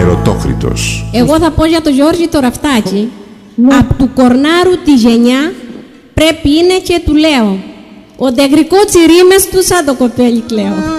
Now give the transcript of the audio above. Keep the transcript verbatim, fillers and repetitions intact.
Ερωτόκριτος. Εγώ θα πω για τον Γιώργη το Ραφτάκη. Απ' του Κορνάρου τη γενιά πρέπει είναι και του λέω. Ο ντεγρικό τσιρίμες του σαν το κοπέλι κλαίω.